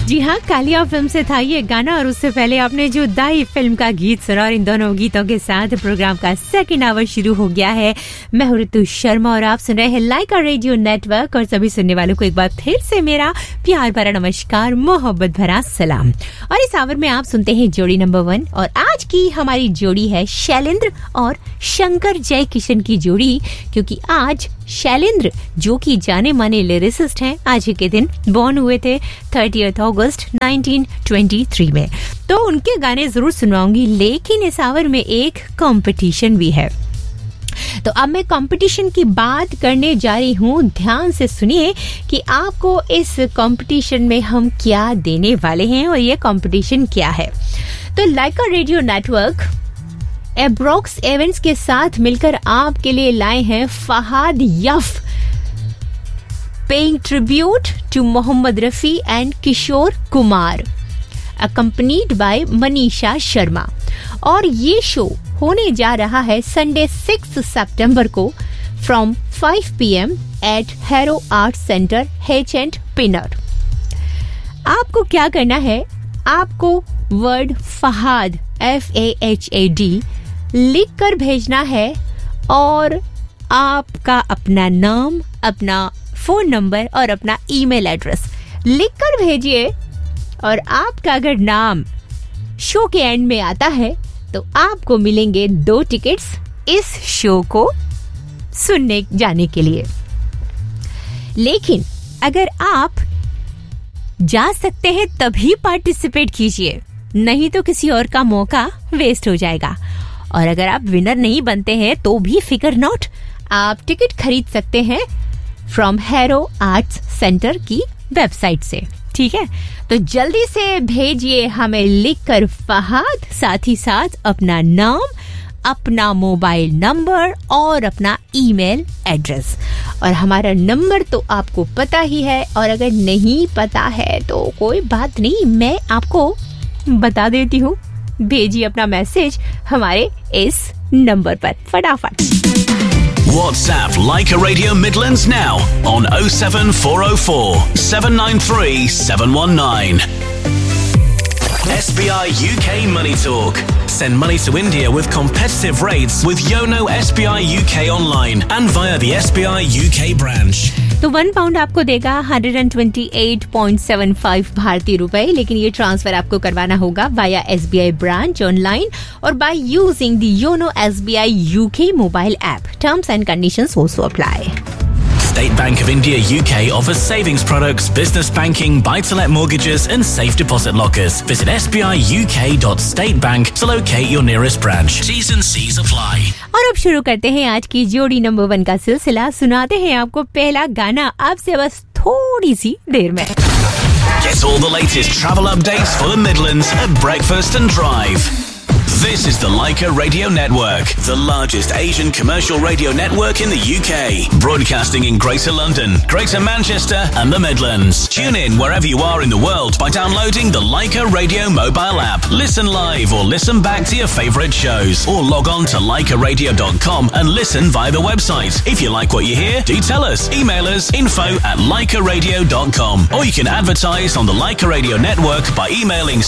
जी हाँ, कालिया फिल्म से था ये गाना और उससे पहले आपने जो दाई फिल्म का गीत सुना और इन दोनों गीतों के साथ प्रोग्राम का सेकंड आवर शुरू हो गया है। मैं हूं ऋतु शर्मा और आप सुन रहे हैं लाइका रेडियो नेटवर्क और सभी सुनने वालों को एक बार फिर से मेरा प्यार भरा नमस्कार, मोहब्बत भरा सलाम। और इस आवर में आप सुनते हैं जोड़ी नंबर 1 और आज की हमारी जोड़ी है शैलेंद्र और शंकर जय किशन की जोड़ी, क्योंकि आज शैलेंद्र जो कि जाने माने लिरिसिस्ट हैं, आज ही के दिन बॉर्न हुए थे 30 अगस्त 1923 में, तो उनके गाने जरूर सुनवाऊंगी। लेकिन इस आवर में एक कंपटीशन भी है, तो अब मैं कंपटीशन की बात करने जा रही हूँ। ध्यान से सुनिए कि आपको इस कंपटीशन में हम क्या देने वाले हैं और ये कंपटीशन क्या है। तो लाइका रेडियो नेटवर्क एब्रॉक्स इवेंट्स के साथ मिलकर आपके लिए लाए हैं Fahad F paying tribute to Mohammad Rafi and Kishore Kumar accompanied by Manisha Sharma. और ये शो होने जा रहा है संडे 6 सितंबर को from 5 PM eight harrow art centre H&T पिनर। आपको क्या करना है, आपको वर्ड फहाद FAHAD लिख कर भेजना है और आपका अपना नाम, अपना फोन नंबर और अपना ईमेल एड्रेस लिख कर भेजिए। और आपका अगर नाम शो के एंड में आता है तो आपको मिलेंगे 2 टिकट्स इस शो को सुनने जाने के लिए। लेकिन अगर आप जा सकते हैं तभी पार्टिसिपेट कीजिए, नहीं तो किसी और का मौका वेस्ट हो जाएगा। और अगर आप विनर नहीं बनते हैं तो भी फिकर नॉट, आप टिकट खरीद सकते हैं फ्रॉम हैरो आर्ट्स सेंटर की वेबसाइट से। ठीक है, तो जल्दी से भेजिए हमें लिखकर फहाद, साथ ही साथ अपना नाम, अपना मोबाइल नंबर और अपना ईमेल एड्रेस। और हमारा नंबर तो आपको पता ही है, और अगर नहीं पता है तो कोई बात नहीं, मैं आपको बता देती हूँ। भेजिए अपना मैसेज हमारे इस नंबर पर फटाफट। WhatsApp Laika Radio Midlands now on 07404 793 719. SBI UK Money Talk. Send money to India with competitive rates with Yono SBI UK online and via the SBI UK branch. तो £1 आपको देगा 128.75 भारतीय रुपए, लेकिन ये ट्रांसफर आपको करवाना होगा वाया SBI ब्रांच ऑनलाइन और by using the YONO SBI UK mobile app. Terms and conditions also apply. State Bank of India UK offers savings products, business banking, buy-to-let mortgages and safe deposit lockers. Visit sbiuk.statebank to locate your nearest branch. T's and C's apply. और अब शुरू करते हैं आज की जोड़ी number 1 का सिलसिला। सुनाते हैं आपको पहला गाना आपसे बस थोड़ी सी देर में। Get all the latest travel updates for the Midlands at breakfast and drive. This is the Laika Radio Network, the largest Asian commercial radio network in the UK, broadcasting in Greater London, Greater Manchester and the Midlands. Tune in wherever you are in the world by downloading the Laika Radio mobile app. Listen live or listen back to your favourite shows, or log on to laikaradio.com and listen via the website. If you like what you hear, do tell us. Email us info@laikaradio.com, or you can advertise on the Laika Radio Network by emailing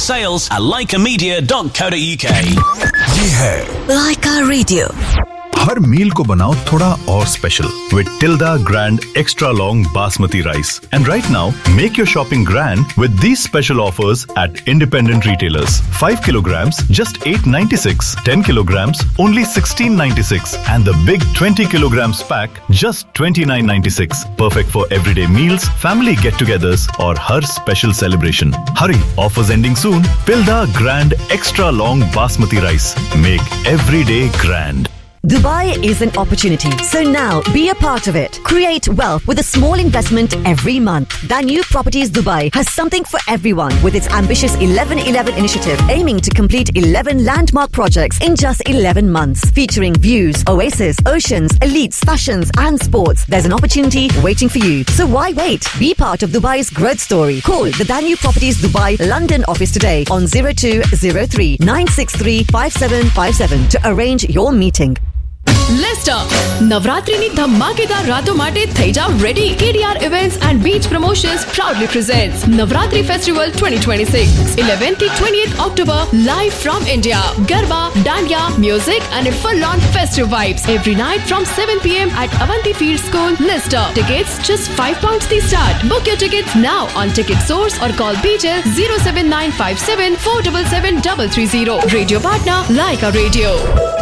sales@laikamedia.co.uk. ये है Laika Radio. हर मील को बनाओ थोड़ा और special with Tilda Grand Extra Long Basmati Rice. And right now, make your shopping grand with these special offers at independent retailers. 5 kilograms, just $8.96. 10 kilograms, only $16.96. And the big 20 kilograms pack, just $29.96. Perfect for everyday meals, family get-togethers, or her special celebration. Hurry, offers ending soon. Tilda Grand Extra Long Basmati Rice. Make every day grand. Dubai is an opportunity, so now be a part of it. Create wealth with a small investment every month. Danube Properties Dubai has something for everyone with its ambitious 11-11 initiative, aiming to complete 11 landmark projects in just 11 months, featuring views, oasis, oceans, elites, fashions and sports. There's an opportunity waiting for you. So why wait? Be part of Dubai's growth story. Call the Danube Properties Dubai London office today on 0203 963 5757 to arrange your meeting. Lister નવરાત્રીની ધમાકેદાર રાતો માટે થઈ જાવ ready. KDR Events and Beach Promotions proudly presents Navratri Festival 2026 11th to 20th October live from India. Garba, Dandiya, music and a full-on festive vibes every night from 7 p.m. at Avanti Field School, Lister. Tickets just £5 the start. Book your tickets now on Ticket Source or call BJ 07957 477 330. Radio partner Laika Radio.